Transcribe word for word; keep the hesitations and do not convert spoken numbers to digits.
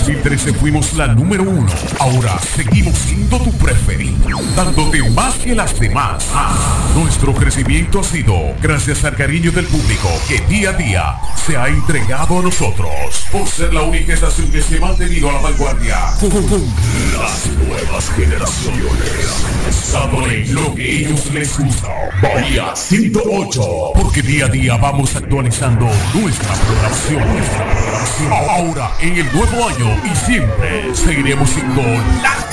mil trece fuimos la número uno. Ahora seguimos siendo tu preferido, dándote más que las demás. Nuestro crecimiento ha sido gracias al cariño del público que día a día se ha entregado a nosotros, por ser la única estación que se ha mantenido a la vanguardia con las nuevas generaciones, dándole lo que ellos les gusta. Bahía ciento ocho, porque día a día vamos actualizando nuestra programación, nuestra programación. Ahora en el nuevo año y siempre seguiremos siendo la